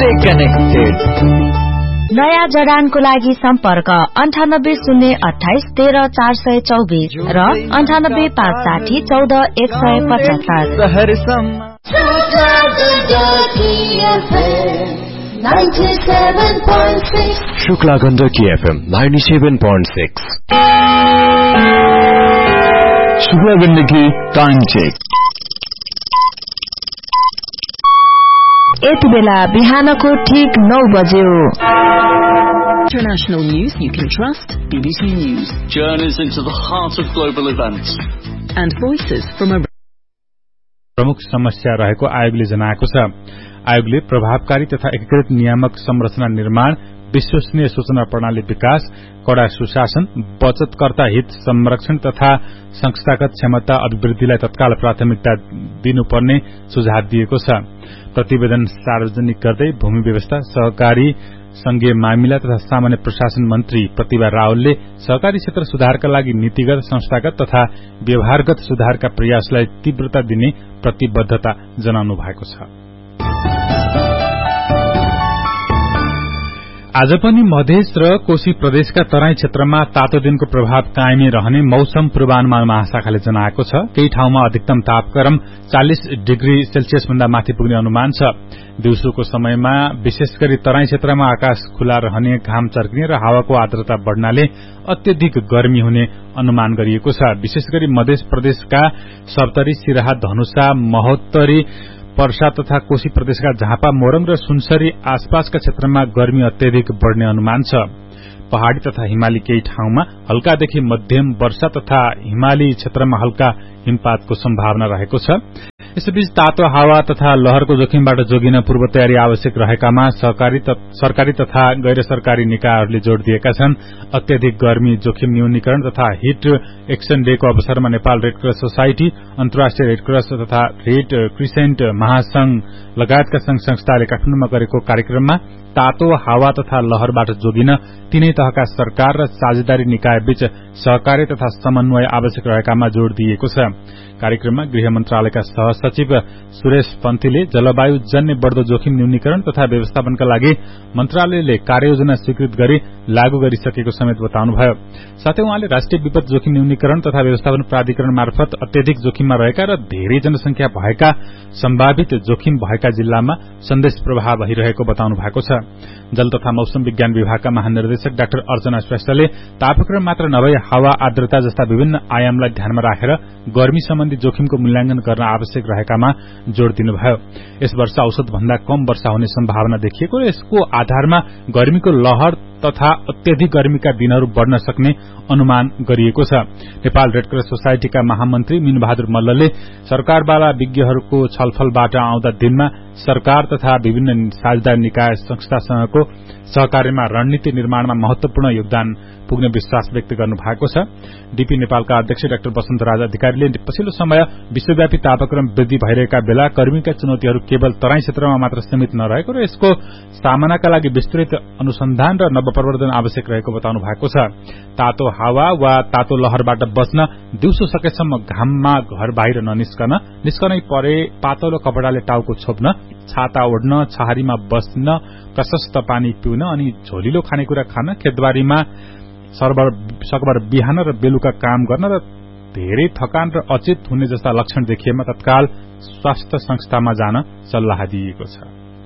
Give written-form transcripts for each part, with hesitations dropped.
Stay connected. नयाँ जडानको लागि सम्पर्क 9808131424 र 9856140175। Shukla Gandaki FM 97.6। Shukla Gandaki time check. यति बेला बिहानको ठीक 9 बज्यो। International news you can trust. BBC News. Journeys into the heart of global events. And voices from a प्रमुख समस्या रहेको आयोगले जनाएको छ। आयोगले प्रभावकारी तथा एकीकृत नियामक संरचना निर्माण, विश्वसनीय सूचना प्रणाली विकास, कड़ा सुशासन, बचतकर्ता हित संरक्षण तथा संस्थागत क्षमता अभिवृद्धिलाई तत्काल प्राथमिकता दिनुपर्ने सुझाव दिएको छ। प्रतिवेदन सार्वजनिक गर्दै भूमि व्यवस्था, सहकारी संघीय मामिला तथा सामान्य प्रशासन मन्त्री प्रतिभा रावलले सहकारी क्षेत्र सुधारका लागि नीतिगत, संस्थागत तथा व्यवहारगत सुधारका प्रयासलाई तीव्रता दिने प्रतिबद्धता जनाउनु भएको छ। आज पनि मधेस र कोशी प्रदेशका तराई क्षेत्रमा तातो दिनको प्रभाव कायमै रहने मौसम पूर्वानुमान महाशाखाले जनाएको छ। केही ठाउँमा अधिकतम तापक्रम 40 डिग्री सेल्सियस भन्दा माथि पुग्ने अनुमान छ। दिउँसोको समयमा विशेष गरी तराई क्षेत्रमा आकाश खुला रहने, घाम चर्किने र हावाको आर्द्रता बढ़नाले अत्यधिक गर्मी हुने अनुमान गरिएको छ। विशेष गरी मध्य प्रदेशका सप्तरी, सिराहा, धनुषा, महोत्तरी, पर्सा तथा कोशी प्रदेशका झापा, मोरङ र सुनसरी आसपासका क्षेत्रमा गर्मी अत्यधिक बढ़ने अनुमान छ। पहाड़ी तथा हिमाली केही ठाउँमा हल्कादेखि मध्यम वर्षा तथा हिमाली क्षेत्रमा हल्का हिमपातको सम्भावना रहेको छ। यसैबीच तातो हावा तथा लहरको जोखिमबाट जोगिन पूर्व तयारी आवश्यक रहेकामा सरकारी तथा गैर सरकारी निकायहरूले जोड़ दिएका छन्। अत्यधिक गर्मी जोखिम न्यूनीकरण तथा हिट एक्सन डेको अवसरमा नेपाल रेड क्रस सोसाइटी, अन्तर्राष्ट्रिय रेड क्रस तथा रेड क्रिसेन्ट महासंघ लगायतका संघ संस्थाले काठमाडौँमा गरेको कार्यक्रममा तातो हावा तथा लहरबाट जोगिन तीनै तहका सरकार र साझेदारी निकाय बीच सहकार्य तथा समन्वय आवश्यक रहेकामा जोड़ दिएको छ। कार्यक्रममा गृह मन्त्रालयका सहसचिव सुरेश पन्थीले जलवायु जन्य बढ़दो जोखिम न्यूनीकरण तथा व्यवस्थापनका लागि मन्त्रालयले कार्ययोजना स्वीकृत गरी लागू गरिसकेको समेत बताउनुभयो। साथै उहाँले राष्ट्रिय विपद जोखिम न्यूनीकरण तथा व्यवस्थापन प्राधिकरण मार्फत अत्यधिक जोखिममा रहेका र धेरै जनसंख्या भएका सम्भावित जोखिम भएका जिल्लामा सन्देश प्रवाह भइरहेको बताउनु भएको छ। जल तथा मौसम विज्ञान विभागका महानिर्देशक डाक्टर अर्चना श्रेष्ठले तापक्रम मात्र नभई हावा, आर्द्रता जस्ता विभिन्न आयामलाई ध्यानमा राखेर गर्मी सम्बन्धी जोखिमको मूल्याङ्कन गर्न आवश्यक रहेकामा जोड़ दिनुभयो। यस वर्ष औसत भन्दा कम वर्षा हुने सम्भावना देखिएको र यसको आधारमा गर्मीको लहर तथा अत्यधिक गर्मीका दिनहरू बढ़न सक्ने अनुमान गरिएको छ। नेपाल रेड क्रस सोसाइटीका महामन्त्री मीनबहादुर मल्लले सरकारवाला विज्ञहरूको छलफलबाट आउँदा दिनमा सरकार तथा विभिन्न साझेदार निकाय संस्थासँगको सहकार्यमा रणनीति निर्माणमा महत्वपूर्ण योगदान पुग्ने विश्वास व्यक्त गर्नु भएको छ। डीपी नेपालका अध्यक्ष डाक्टर वसन्त राज अधिकारीले पछिल्लो समय विश्वव्यापी तापक्रम वृद्धि भइरहेका बेला गर्मीका चुनौतीहरू केवल तराई क्षेत्रमा मात्र सीमित नरहेको र यसको सामनाका लागि विस्तृत अनुसन्धान र नवप्रवर्धन आवश्यक रहेको बताउनु भएको छ। तातो हावा वा तातो लहरबाट बच्न दिउँसो सकेसम्म घाममा घर बाहिर निस्कनै परे पातलो कपडाले टाउको छोप्न, छाता ओढ्न, छहारीमा बस्न, प्रशस्त पानी पिउन अनि झोलिलो खानेकुरा खान, खेतबारीमा सकभर बिहान र बेलुका काम गर्न र धेरै थकान र अचेत हुने जस्ता लक्षण देखिएमा तत्काल स्वास्थ्य संस्थामा जान सल्लाह दिइएको छ।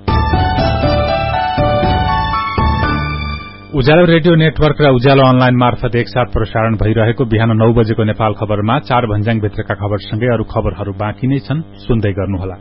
उज्यालो रेडियो नेटवर्क र उज्यालो अनलाइन मार्फत एकसाथ प्रसारण भइरहेको बिहान 9 बजेको नेपाल खबरमा 4 भन्ज्याङ भित्रका खबरसँगै अरू खबरहरू बाँकी नै छन्, सुन्दै गर्नुहोला।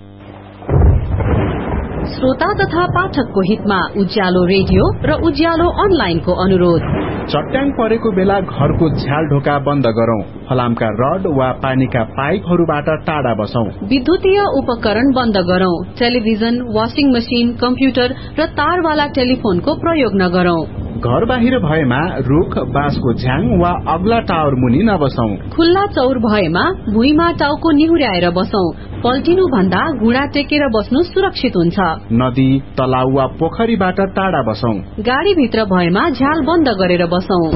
श्रोता तथा पाठकको हितमा उज्यालो रेडियो र उज्यालो अनलाइनको अनुरोध। चट्याङ परेको बेला घरको झ्याल ढोका बन्द गरौं, फलामका रड वा पानीका पाइपहरूबाट टाढा बसौं, विद्युतीय उपकरण बन्द गरौं, टेलिभिजन, वाशिङ मशिन, कम्प्युटर र तारवाला टेलिफोनको प्रयोग नगरौं। घर बाहिर भएमा रुख, बाँसको झ्याङ वा अग्ला टावर मुनि नबसौं। खुल्ला चौर भएमा भुइँमा टाउको निहुर्याएर बसौं। पल्टिनु भन्दा घुँडा टेकेर बस्नु सुरक्षित हुन्छ। नदी, तलाउ वा पोखरीबाट टाढा बसौं। गाडी भित्र भएमा झ्याल बन्द गरेर बसौं।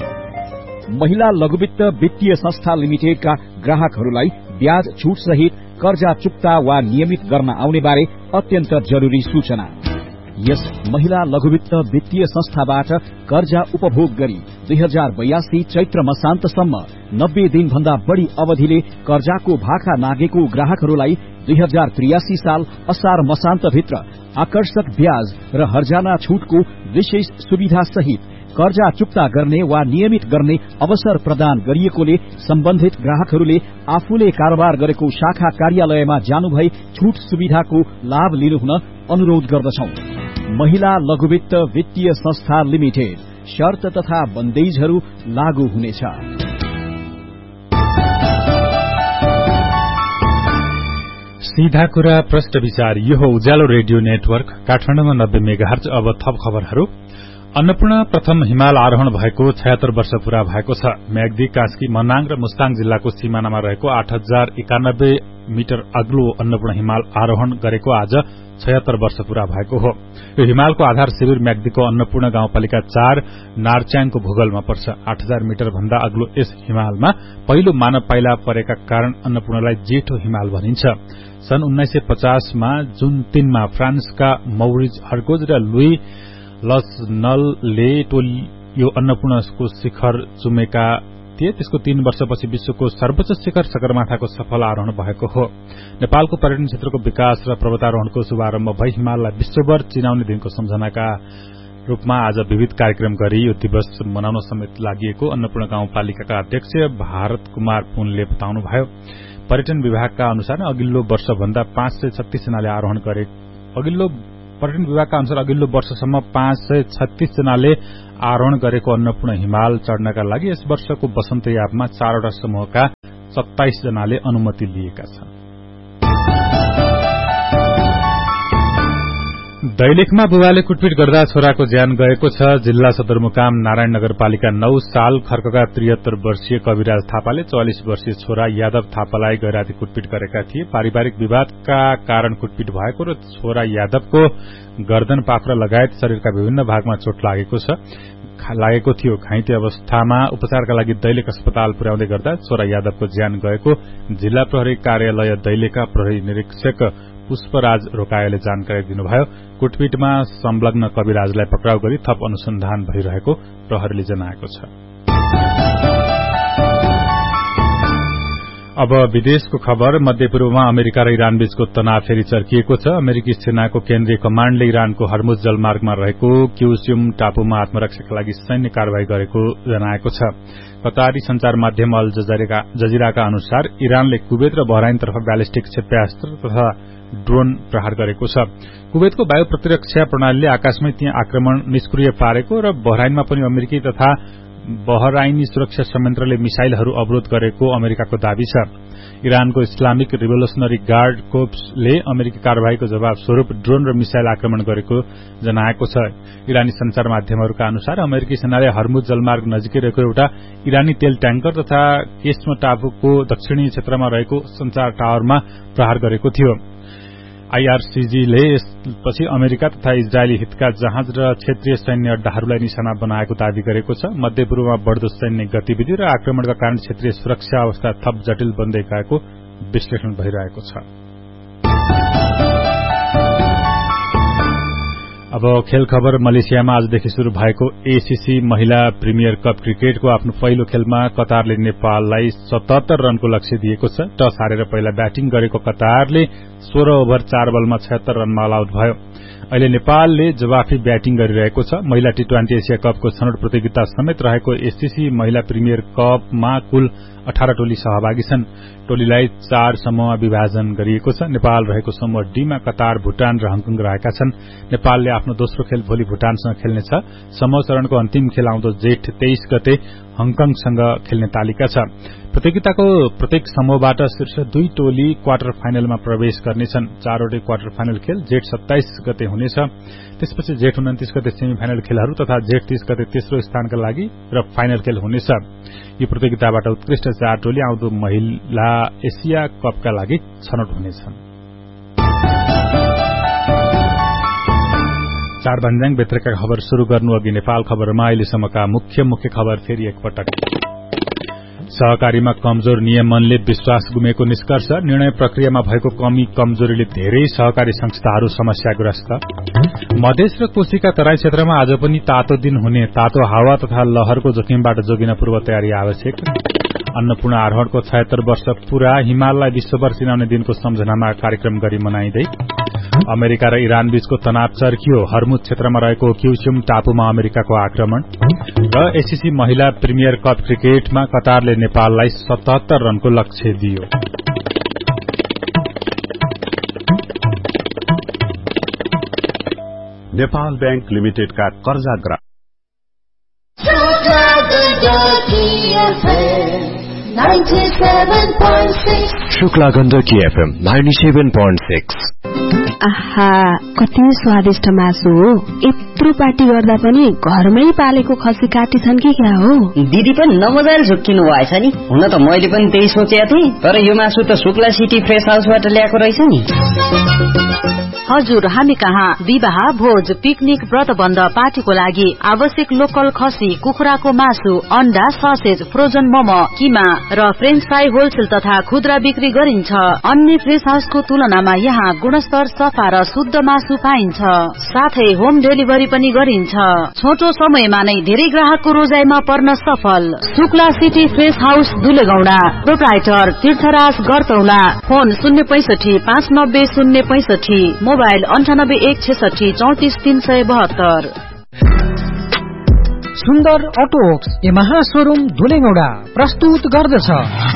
महिला लघुवित्त वित्तीय संस्था लिमिटेडका ग्राहकहरूलाई ब्याज छुट सहित कर्जा चुक्ता वा नियमित गर्न आउने बारे अत्यन्त जरुरी सूचना। यस महिला लघुवित्त वित्तीय संस्थाबाट कर्जा उपभोग गरी 2082 चैत्र मसान्तसम्म 90 दिन भन्दा बढ़ी अवधिले कर्जाको भाका नागेको ग्राहकहरूलाई 2083 साल असार मसान्तभित्र आकर्षक ब्याज र हर्जाना छूटको विशेष सुविधा सहित कर्जा चुक्ता गर्ने वा नियमित गर्ने अवसर प्रदान गरिएकोले सम्बन्धित ग्राहकहरूले आफूले कारोबार गरेको शाखा कार्यालयमा जानुभई छूट सुविधाको लाभ लिनुहुन अनुरोध गर्दछौं। महिला लघुवित्त वित्तीय संस्था लिमिटेड, शर्त तथा बन्देजहरू लागू हुनेछ। सीधा कुरा प्रश्न विचार, यो हो उज्यालो रेडियो नेटवर्क काठमाडौँमा 90 मेगाहर्ज। अब थप खबरहरू। अन्नपूर्ण प्रथम हिमाल आरोहण भएको 76 वर्ष पूरा भएको छ। म्याग्दी, कास्की, मनाङ र मुस्ताङ जिल्लाको सीमानामा रहेको 8091 मिटर अग्लो अन्नपूर्ण हिमाल आरोहण गरेको आज 76 वर्ष पूरा भएको हो। यो हिमालको आधार शिविर म्याग्दीको अन्नपूर्ण गाउँपालिका 4 नार्च्याङको भूगोलमा पर्छ। 8000 मिटर भन्दा अग्लो यस हिमालमा पहिलो मानव पाइला परेका कारण अन्नपूर्णलाई जेठो हिमाल भनिन्छ। सन् 1950 मा जुन 3 मा फ्रान्सका मौरिज हर्गोज र लुई लसनलले यो अन्नपूर्णको शिखर चुमेका थिए। त्यसको 3 वर्षपछि विश्वको सर्वोच्च शिखर सगरमाथाको सफल आरोहण भएको हो। नेपालको पर्यटन क्षेत्रको विकास र पर्वतारोहणको शुभारम्भ भई हिमाललाई विश्वभर चिनाउने दिनको सम्झनाका रूपमा आज विविध कार्यक्रम गरी यो दिवस मनाउन समेत लागि अन्नपूर्ण गाउँपालिकाका अध्यक्ष भारत कुमार पुनले बताउनुभयो। पर्यटन विभागका अनुसार अघिल्लो वर्षभन्दा 536 जनाले आरोहण गरे। पर्यटन विभागका अनुसार अघिल्लो वर्षसम्म 536 जनाले आरोहण गरेको अन्नपूर्ण हिमाल चढ्नका लागि यस वर्षको वसन्त याममा 4वटा समूहका 27 जनाले अनुमति लिएका छन्। दैलेखमा बुबाले कुटपिट गर्दा छोराको ज्यान गएको छ। जिल्ला सदरमुकाम नारायण नगरपालिका 9 साल खर्कका 73 वर्षीय कविराज थापाले 44 वर्षीय छोरा यादव थापालाई गैराती कुटपिट गरेका थिए। पारिवारिक विवादका कारण कुटपिट भएको र छोरा यादवको गर्दन, पाखुरा लगायत शरीरका विभिन्न भागमा चोट लागेको थियो। घाइते अवस्थामा उपचारका लागि दैलेख अस्पताल पुर्याउँदै गर्दा छोरा यादवको ज्यान गएको जिल्ला प्रहरी कार्यालय दैलेखका प्रहरी निरीक्षक पुष्पराज रोकायाले जानकारी दिनुभयो। कुटपिटमा संलग्न कविराजलाई पक्राउ गरी थप अनुसन्धान भइरहेको प्रहरीले जनाएको छ। अब विदेशको खबर। मध्यपूर्वमा अमेरिका र इरान बीचको तनाव फेरि चर्किएको छ। अमेरिकी सेनाको केन्द्रीय कमाण्डले इरानको हर्मुज जलमार्गमा रहेको क्युस्युम टापुमा आत्मरक्षाका लागि सैन्य कारवाही गरेको जनाएको छ। कतारी संचार माध्यम अल जजिराका अनुसार इरानले कुवेत र बहराइनतर्फ ब्यालिस्टिक क्षेप्यास्त्र तथा ड्रोन प्रहार गरेको छ। कुवेतको वायु प्रतिरक्षा प्रणालीले आकाशमै त्यहाँ आक्रमण निष्क्रिय पारेको र बहराइनमा पनि अमेरिकी तथा बहराइनी सुरक्षा संयन्त्रले मिसाइलहरू अवरोध गरेको अमेरिकाको दावी छ। इरानको इस्लामिक रिभोल्युसनरी गार्ड कोर्प्सले अमेरिकी कार्यवाहीको जवाब स्वरूप ड्रोन र मिसाइल आक्रमण गरेको जनाएको छ। इरानी संचार माध्यमहरूका अनुसार अमेरिकी सेनाले हर्मुज जलमार्ग नजिकै रहेको एउटा इरानी तेल ट्याङ्कर तथा केस्म टापुको दक्षिणी क्षेत्रमा रहेको संचार टावरमा प्रहार गरेको थियो। आईआरसीजीले यसपछि अमेरिका तथा इजरायली हितका जहाज र क्षेत्रीय सैन्य अड्डाहरूलाई निशाना बनाएको दावी गरेको छ। मध्यपूर्वमा बढ़दो सैन्य गतिविधि र आक्रमणका कारण क्षेत्रीय सुरक्षा अवस्था थप जटिल बन्दै गएको विश्लेषण भइरहेको छ। अब खेल खबर। मलेसियामा आजदेखि शुरू भएको एसीसी महिला प्रिमियर कप क्रिकेटको आफ्नो पहिलो खेलमा कतारले नेपाललाई 77 रनको लक्ष्य दिएको छ। टस हारेर पहिला ब्याटिङ गरेको कतारले 16 ओभर 4 बलमा 76 रनमा अल आउट भयो। अहिले नेपालले जवाफी ब्याटिङ गरिरहेको छ। महिला टी20 एसिया कपको छनौट प्रतियोगिता समेत रहेको एसीसी महिला प्रिमियर कपमा कुल 18 टोली सहभागी छन्। टोलीलाई 4 समूहमा विभाजन गरिएको छ। नेपाल रहेको समूह डीमा कतार, भूटान र हङकङ रहेका छन्। नेपालले आफ्नो दोस्रो खेल भोलि भूटानसँग खेल्नेछ। समूह चरणको अन्तिम खेल आउँदो जेठ 23 गते हङकङसँग खेल्ने तालिका छ। प्रतियोगिताको प्रत्येक समूहबाट शीर्ष 2 टोली क्वार्टर फाइनलमा प्रवेश गर्नेछन्। 4वटै क्वार्टर फाइनल खेल जेठ 27 गते हुनेछ। त्यसपछि जेठ 29 गते सेमी फाइनल खेलहरू तथा जेठ 30 गते तेस्रो स्थानका लागि र फाइनल खेल हुनेछ। यो प्रतियोगिताबाट उत्कृष्ट 4 टोली आउँदो महिला एसिया कपका लागि छनौट हुनेछन्। 4 भन्ज्याङ भित्रका खबर शुरू गर्नु अघि नेपाल खबरमा अहिलेसम्मका मुख्य खबर फेरि एकपटक। सहकारीमा कमजोर नियमनले विश्वास गुमेको निष्कर्ष। निर्णय प्रक्रियामा भएको कमी कमजोरीले धेरै सहकारी संस्थाहरू समस्याग्रस्त। मधेस र कोशीका तराई क्षेत्रमा आज पनि तातो दिन हुने, तातो हावा तथा लहरको जोखिमबाट जोगिन पूर्व तयारी आवश्यक। अन्नपूर्ण आरोहणको 76 वर्ष पूरा, हिमाललाई विश्वभर चिनाउने दिनको सम्झनामा कार्यक्रम गरी मनाइँदै। अमेरिका र इरान बीचको तनाव चर्कियो, हर्मुज क्षेत्रमा रहेको क्युस्युम टापुमा अमेरिकाको आक्रमण। र एसीसी महिला प्रिमियर कप क्रिकेटमा कतारले नेपाललाई 77 रनको लक्ष्य दियो। नेपाल बैंक लिमिटेडका कर्जाग्राहक शुक्ला गण्डकी एफएम 97.6। आहा, कति स्वादिष्ट मासु हो। यत्रो पार्टी गर्दा पनि घरमै पालेको खसी काटी छन् कि क्या हो? दिदी पनि नमजाले झुक्किनु भएछ नि। हुन त मैले पनि त्यही सोचेको थिएँ, तर यो मासु त शुक्ला सिटी फ्रेश हाउसबाट ल्याएको रहेछ नि। हजुर, हामी कहाँ विवाह, भोज, पिकनिक, व्रतबन्ध, पार्टीको लागि आवश्यक लोकल खसी, कुखुराको मासु, अण्डा, ससेज, फ्रोजन मोमो, किमा र फ्रेन्च फ्राई होलसेल तथा खुद्रा बिक्री गरिन्छ। अन्य फ्रेश हाउसको तुलनामा यहाँ गुणस्तर, सफा र शुद्ध मासु पाइन्छ। साथै होम डेलिभरी पनि गरिन्छ। छोटो समयमा नै धेरै ग्राहकको रोजाइमा पर्न सफल। Shukla city fresh house दुलेगौडा, proprietor तीर्थराज गरतौला। Phone 065 590 065, mobile 98 166 34 372। सुन्दर अटो वर्क्स यमाहा शोरूम धुलेगौडा प्रस्तुत गर्दछ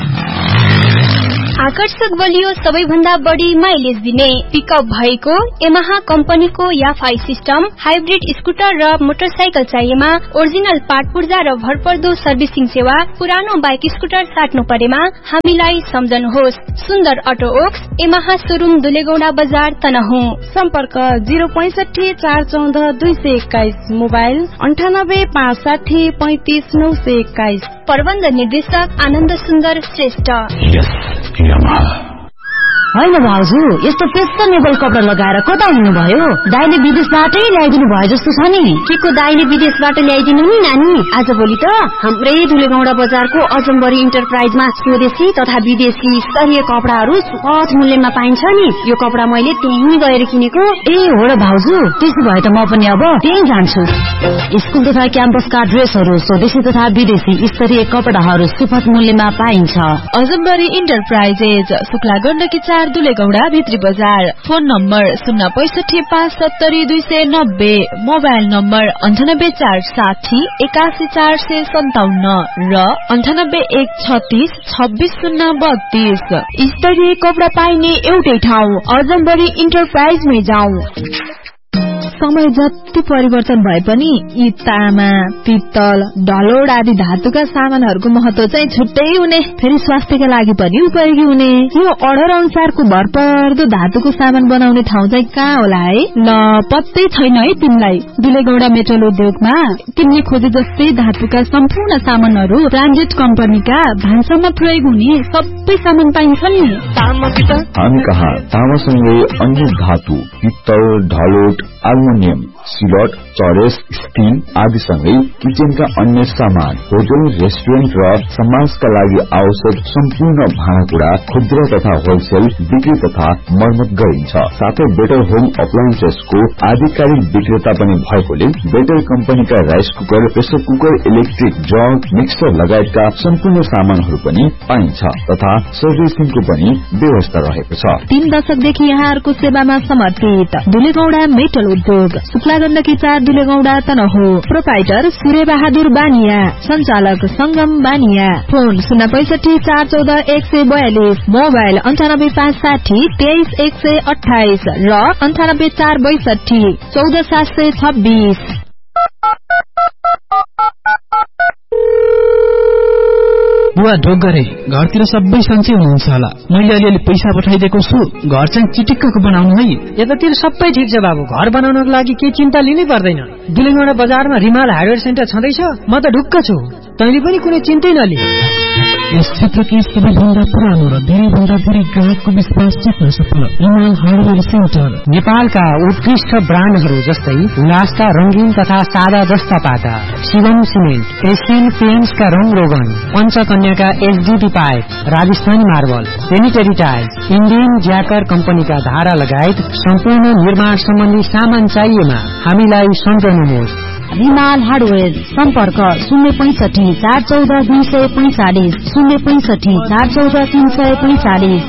आकर्षक बलियो, सबैभन्दा बढी माइलेज दिने पिकअप भएको यमाहा कम्पनीको याफाई सिस्टम, हाइब्रिड स्कुटर र मोटरसाइकल चाहिएमा ओरिजिनल पार्ट पूर्जा र भरपर्दो सर्भिसिङ सेवा। पुरानो बाइक स्कुटर साट्नु परेमा हामीलाई सम्झनुहोस्। सुन्दर अटो वर्क्स यमाहा शोरूम दुलेगौडा बजार तनहुँ। सम्पर्क 065 414 221, मोबाइल 98 560 35 921। प्रबन्ध निर्देशक आनन्द सुन्दर श्रेष्ठ। होइन भाउजू, यस्तो फेसनेबल कपडा लगाएर कता हिँड्नुभयो? दाइले विदेशबाटै ल्याइदिनु भयो जस्तो छ नि। के को दाइले विदेशबाट ल्याइदिनु नि नानी? आजभोलि त हाम्रै धुलेगौडा बजारको अजम्बरी इन्टरप्राइजमा स्वदेशी तथा विदेशी स्तरीय कपडाहरू सहज मूल्यमा पाइन्छ नि। यो कपडा मैले त्यहीँ गएर किनेको। ए हो र भाउजू, त्यसो भए त म पनि अब त्यहीँ जान्छु। स्कुल तथा क्याम्पसका ड्रेसहरू, स्वदेशी तथा विदेशी स्तरीय कपडाहरू सुपथ मूल्यमा पाइन्छ। अजम्बरी इन्टरप्राइजेज, शुक्ला गण्डकी 4 दुलेगौडा भित्री बजार। फोन नम्बर 065 570 290, मोबाइल नम्बर 98 460 81 457 र 98 136 26 032। स्तरीय कपडा पाइने एउटै ठाउँ अजम्बरी इन्टरप्राइजमै जाऊ। समय जति परिवर्तन भए पनि यी तामा, पित्तल, ढलोड आदि धातुका सामानहरूको महत्व चाहिँ छुट्टै हुने, फेरि स्वास्थ्यका लागि पनि उपयोगी हुने। यो अर्डर अनुसारको भरपर्दो धातुको सामान बनाउने ठाउँ चाहिँ कहाँ होला है? ल, पत्तै छैन है तिमीलाई। दुलेगौडा मेटल उद्योगमा तिमीले खोजे जस्तै धातुका सम्पूर्ण सामानहरू ब्रान्डेड कम्पनीका भान्सामा प्रयोग हुने सबै सामान पाइन्छ नि। हामी कहाँ तामासँगै अन्य धातु, पित्तल, ढलोट, एल्युमिनियम, सिलट, चरेस, स्टील आदिसँगै किचनका अन्य सामान, होटल, रेस्टुरेन्ट र समाजका लागि आवश्यक सम्पूर्ण भाँडाकुँडा खुद्रा तथा होलसेल बिक्री तथा मर्मत गरिन्छ। साथै बेटर होम अप्लायन्सेसको आधिकारिक विक्रेता पनि भएकोले बेटर कम्पनीका rice cooker, pressure cooker, electric jug, mixer लगायतका सम्पूर्ण सामानहरू पनि पाइन्छ तथा सर्भिसिङको पनि व्यवस्था रहेको छ। 3 दशकदेखि यहाँहरूको सेवामा समर्पित दुलेगौडा मेटल उद्योग, शुक्ला गण्डकी 4 दुलेगौडा तनहुँ। प्रोप्राइटर सूर्य बहादुर बानिया, संचालक संगम बानिया। फोन 065 414 142, मोबाइल 98 560 23 128 र 98 462 14 726। बुवा ढोक गरे, घरतिर सबै सन्चै हुनुहुन्छ होला। मैले अलिअलि पैसा पठाइदिएको छु, घर चाहिँ चिटिक्कको बनाउनु है। यतातिर सबै ठिक छ बाबु, घर बनाउनको लागि केही चिन्ता लिनै पर्दैन। दुलेगौडा बजारमा रिमाल हार्डवेयर सेन्टर छँदैछ, म त ढुक्क छु। तैँले पनि कुनै चिन्तै नलि। यस क्षेत्रकै सबैभन्दा पुरानो र धेरैभन्दा धेरै ग्राहकको विश्वास जित्न सफल हिमाल हार्डवेयर सेन्टर। नेपालका उत्कृष्ट ब्रान्डहरू जस्तै हुलासका रंगीन तथा सादा जस्ता पाता, शिवम सिमेन्ट, एसियन पेन्ट्सका रंग रोगन, पञ्चकन्याका HDD pipe, Rajasthani marble, sanitary tiles, Indian ज्याकर कम्पनीका धारा लगायत सम्पूर्ण निर्माण सम्बन्धी सामान चाहिएमा हामीलाई सम्झनुहोस्। हिमाल हार्डवेयर सम्पर्क 065 414 245 065 414 345।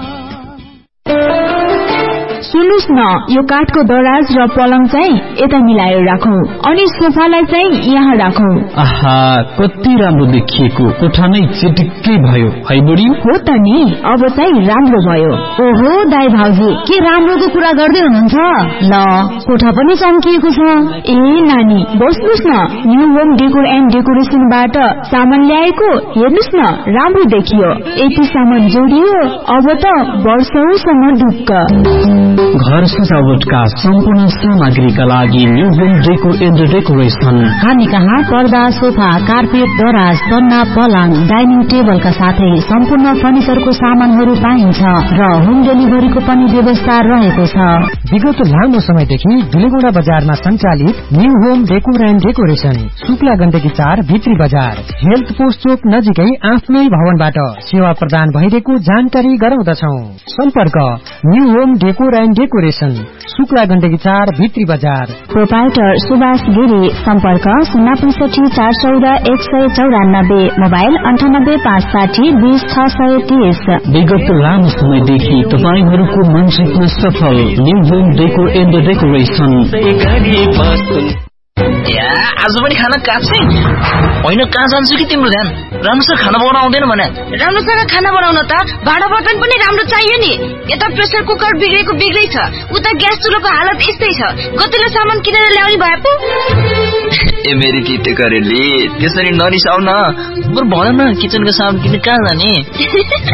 सुन्नुस् न, यो काठको दराज र पलङ चाहिँ यता मिलाएर राखौं अनि सोफालाई चाहिँ यहाँ राखौं। आहा, कति राम्रो देखिएको, कोठा नै चिटिक्कै भयो है बुढी। हो त नि, अब चाहिँ राम्रो भयो। ओहो दाइ भाउजू, के राम्रोको कुरा गर्दै हुनुहुन्छ? ल, कोठा पनि चम्किएको छ। ए नानी, बस्नुस् न, न्यू होम डेकोर एन्ड डेकोरेसनबाट सामान ल्याएको, हेर्नुस् न, राम्रो देखियो। यति सामान जोडियो, अब त वर्षौसम्म ढुक्क। घर सजावटका सम्पूर्ण सामग्रीका लागि new home decor and decoration. हामी कहाँ पर्दा, सोफा, कार्पेट, दराज, पन्ना, पलङ, डाइनिङ टेबलका साथै सम्पूर्ण फर्निचरको सामानहरू पाइन्छ र होम डेलिभरीको पनि व्यवस्था रहेको छ। विगत लामो समयदेखि दुलेगौडा बजारमा सञ्चालित new home decor and decoration, Shukla Gandaki 4 भित्री बजार, हेल्थ पोस्ट चोक नजिकै आफ्नै भवनबाट सेवा प्रदान भइरहेको जानकारी गराउँदछौ। सम्पर्क new home decor and decoration, Shukla Gandaki 4 भित्री बजार। प्रोपाइटर सुभाष गिरी, सम्पर्क 065 414 194, मोबाइल 98 560 20 630। विगत लामो समयदेखि तपाईहरूको मन जित्न सफल new home decor and decoration. आज पनि खाना काट्छै होइन, कहाँ जान्छु कि तिम्रो ध्यान? राम्रोसँग खाना बनाउन आउँदैन भने? राम्रोसँग खाना बनाउन त भाँडा बर्तन पनि राम्रो चाहियो नि। यता प्रेसर कुकर बिग्रेको बिग्रै छ, उता ग्यास चुलोको हालत यस्तै छ। गतिलो सामान किनेर ल्याउने भए पो। ए मेरी किटे करेली, त्यसरी नरिसाउ न। बरु भन न, किचनको सामान किन्ने कहाँ जाने?